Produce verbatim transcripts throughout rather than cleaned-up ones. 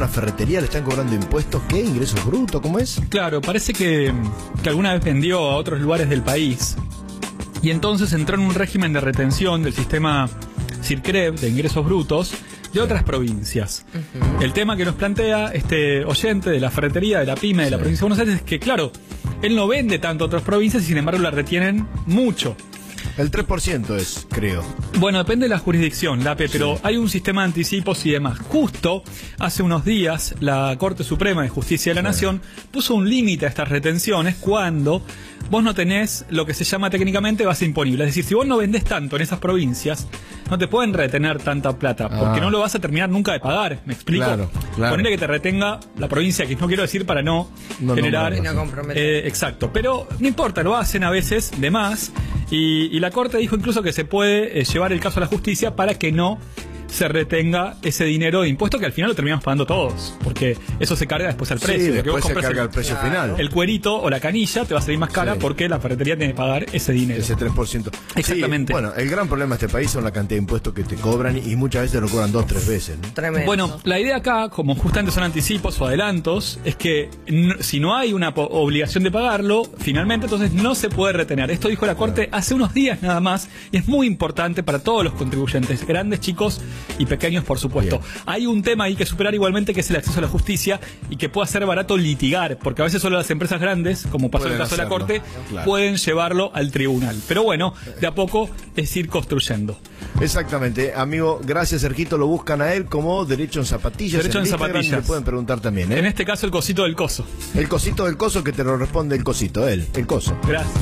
la ferretería le están cobrando impuestos, ¿qué? ¿Ingresos brutos? ¿Cómo es? Claro, parece que, que alguna vez vendió a otros lugares del país y entonces entró en un régimen de retención del sistema CIRCREV de ingresos brutos de otras provincias. Uh-huh. El tema que nos plantea este oyente de la ferretería, de la pyme de la sí. provincia de Buenos Aires es que, claro, él no vende tanto a otras provincias y sin embargo la retienen mucho. El tres por ciento es, creo. Bueno, depende de la jurisdicción, Lape, pero sí. hay un sistema de anticipos y demás. Justo hace unos días la Corte Suprema de Justicia de la sí. Nación puso un límite a estas retenciones cuando vos no tenés lo que se llama técnicamente base imponible. Es decir, si vos no vendés tanto en esas provincias, no te pueden retener tanta plata, porque ah. no lo vas a terminar nunca de pagar, ¿me explico? Claro, claro. Ponele que te retenga la provincia, que no quiero decir para no, no generar... No, no, no, no. Eh, exacto, pero no importa, lo hacen a veces de más, y, y la Corte dijo incluso que se puede eh, llevar el caso a la justicia para que no se retenga ese dinero de impuesto que al final lo terminamos pagando todos, porque eso se carga después al precio. Sí, después vos se carga el, el precio claro. final. El cuerito o la canilla te va a salir más cara sí. porque la ferretería tiene que pagar ese dinero. Ese tres por ciento. Exactamente. Sí, bueno, el gran problema de este país son la cantidad de impuestos que te cobran y muchas veces lo cobran dos, tres veces, ¿no? Tremendo. Bueno, la idea acá, como justamente son anticipos o adelantos, es que no, si no hay una obligación de pagarlo, finalmente entonces no se puede retener. Esto dijo la Corte claro. hace unos días nada más y es muy importante para todos los contribuyentes, grandes, chicos y pequeños, por supuesto. Bien. Hay un tema ahí que superar igualmente, que es el acceso a la justicia y que pueda ser barato litigar, porque a veces solo las empresas grandes, como pasó en el caso hacerlo. de la Corte, claro. pueden llevarlo al tribunal. Pero bueno, de a poco es ir construyendo. Exactamente, amigo, gracias Sergito, lo buscan a él como Derecho en Zapatillas. Derecho en, en Zapatillas. Le pueden preguntar también, ¿eh? En este caso el cosito del coso. El cosito del coso que te lo responde el cosito, él, el coso. Gracias.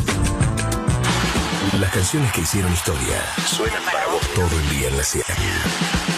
Las canciones que hicieron historia suenan para vos todo el día en la sierra.